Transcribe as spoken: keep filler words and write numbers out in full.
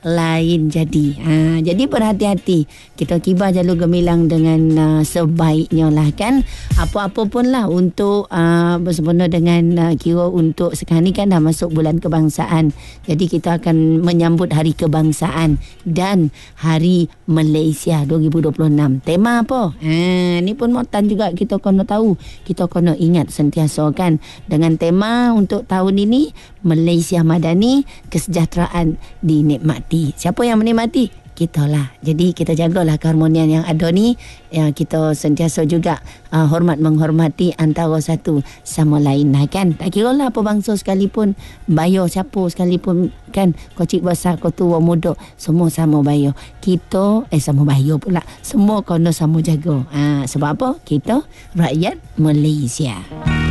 lain jadi. Ha, jadi berhati-hati. Kita kibar jalur gemilang dengan uh, sebaiknya lah kan. Apa-apa pun lah untuk uh, bersempena dengan uh, kira untuk sekarang ni kan dah masuk bulan kebangsaan. Jadi kita akan menyambut Hari Kebangsaan dan Hari Malaysia dua ribu dua puluh enam. Tema apa? Ha, ni pun motan juga kita kena tahu. Kita kena ingat sentiasa kan dengan tema untuk tahun ini Malaysia Madani, kesejahteraan dinikmati. Siapa yang menikmati? Kita lah. Jadi kita jagalah keharmonian yang ada ni. Ya, kita sentiasa juga uh, hormat menghormati antara satu sama lain lah kan. Tak kira lah apa bangsa sekalipun, bayar siapa sekalipun kan. Kau cik besar, kau tua muda, semua sama bayar. Kita eh sama bayar pula. Semua kena sama jaga. Ha, sebab apa? Kita rakyat Malaysia.